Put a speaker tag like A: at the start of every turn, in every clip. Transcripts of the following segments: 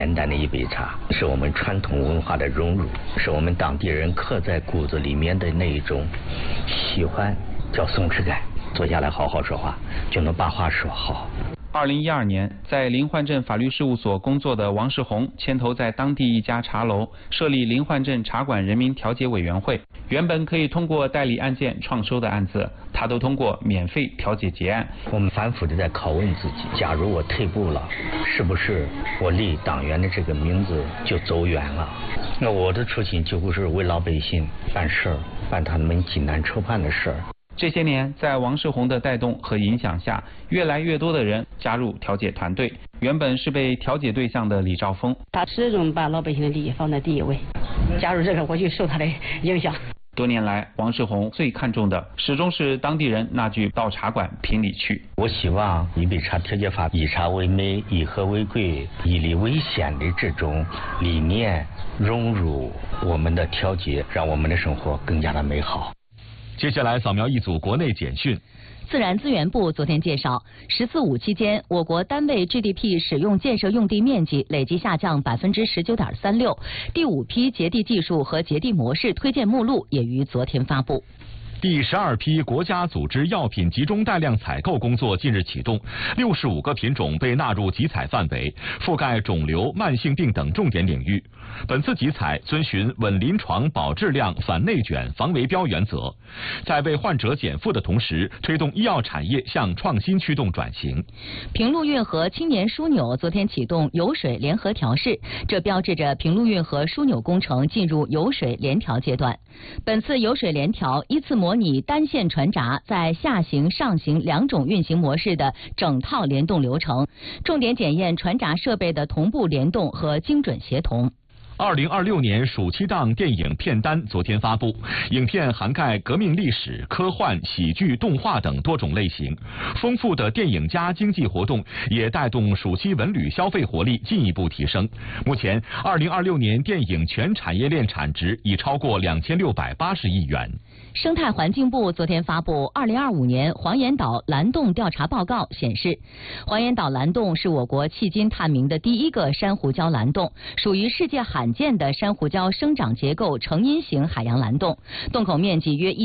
A: 简单的一杯茶，是我们传统文化的融入，是我们当地人刻在骨子里面的那一种喜欢，叫松弛感。坐下来好好说话，就能把话说好。
B: 2012年，在临焕镇法律事务所工作的王世宏牵头在当地一家茶楼设立临焕镇茶馆人民调解委员会。原本可以通过代理案件创收的案子，他都通过免费调解结案。
A: 我们反复的在拷问自己：假如我退步了，是不是我离党员的这个名字就走远了？那我的初心就是为老百姓办事儿，办他们济难愁盼的事儿。
B: 这些年，在王世宏的带动和影响下，越来越多的人加入调解团队。原本是被调解对象的李兆峰，
C: 他始终把老百姓的利益放在第一位。加入这个，我就受他的影响。
B: 多年来，王世宏最看重的始终是当地人那句到茶馆评理去。
A: 我希望一杯茶调解法，以茶为美，以和为贵，以理为先的这种理念融入我们的调解，让我们的生活更加的美好。
D: 接下来扫描一组国内简讯。
E: 自然资源部昨天介绍，“14·5”期间，我国单位 GDP 使用建设用地面积累计下降19.36%。第5批节地技术和节地模式推荐目录也于昨天发布。
D: 第12批国家组织药品集中带量采购工作近日启动，65个品种被纳入集采范围，覆盖肿瘤、慢性病等重点领域。本次集采遵循稳临床、保质量、反内卷、防围标原则，在为患者减负的同时，推动医药产业向创新驱动转型。
E: 平陆运河青年枢纽昨天启动油水联合调试，这标志着平陆运河枢纽工程进入油水联调阶段。本次油水联调依次模拟单线船闸在下行、上行两种运行模式的整套联动流程，重点检验船闸设备的同步联动和精准协同。
D: 2026年暑期档电影片单昨天发布，影片涵盖革命历史、科幻、喜剧、动画等多种类型，丰富的电影加经济活动也带动暑期文旅消费活力进一步提升。目前，2026年电影全产业链产值已超过2680亿元。
E: 生态环境部昨天发布2025年黄岩岛蓝洞调查报告，显示，黄岩岛蓝洞是我国迄今探明的第一个珊瑚礁蓝洞，属于世界罕见的珊瑚礁生长结构成因型海洋蓝洞，洞口面积约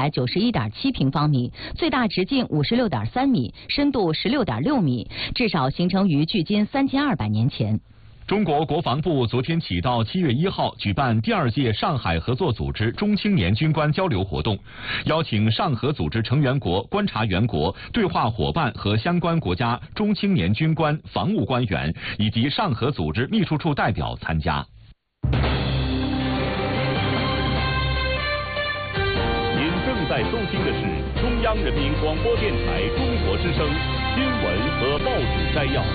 E: 1491.7平方米，最大直径56.3米，深度16.6米，至少形成于距今3200年前。
D: 中国国防部昨天起到7月1号举办第2届上海合作组织中青年军官交流活动，邀请上合组织成员国、观察员国、对话伙伴和相关国家中青年军官、防务官员以及上合组织秘书处代表参加。
F: 您正在收听的是中央人民广播电台中国之声新闻和报纸摘要。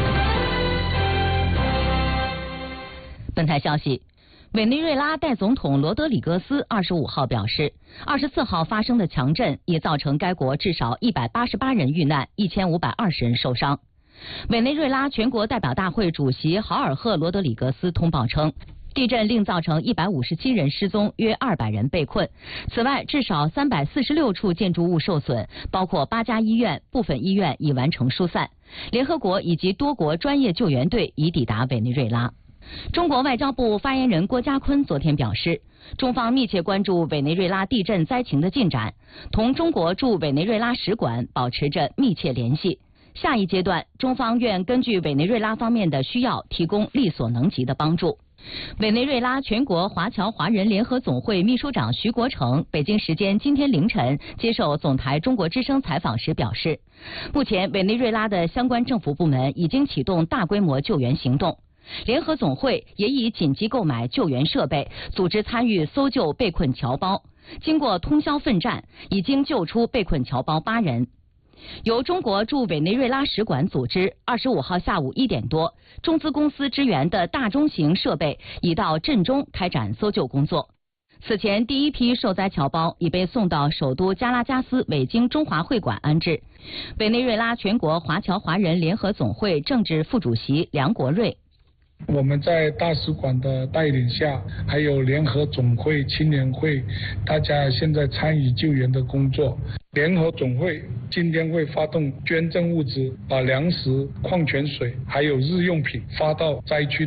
E: 本台消息，委内瑞拉代总统罗德里戈斯25号表示，24号发生的强震已造成该国至少188人遇难，1520人受伤。委内瑞拉全国代表大会主席豪尔赫·罗德里戈斯通报称，地震另造成157人失踪，约200人被困。此外，至少346处建筑物受损，包括8家医院，部分医院已完成疏散。联合国以及多国专业救援队已抵达委内瑞拉。中国外交部发言人郭家坤昨天表示，中方密切关注委内瑞拉地震灾情的进展，同中国驻委内瑞拉使馆保持着密切联系。下一阶段，中方愿根据委内瑞拉方面的需要，提供力所能及的帮助。委内瑞拉全国华侨华人联合总会秘书长徐国成北京时间今天凌晨接受总台中国之声采访时表示，目前委内瑞拉的相关政府部门已经启动大规模救援行动。联合总会也已紧急购买救援设备，组织参与搜救被困侨胞。经过通宵奋战，已经救出被困侨胞8人。由中国驻委内瑞拉使馆组织25号下午1点多，中资公司支援的大中型设备已到震中开展搜救工作。此前，第一批受灾侨胞已被送到首都加拉加斯伟京中华会馆安置。委内瑞拉全国华侨华人联合总会政治副主席梁国瑞。
G: 我们在大使馆的带领下，还有联合总会、青年会，大家现在参与救援的工作。联合总会今天会发动捐赠物资，把粮食、矿泉水还有日用品发到灾区。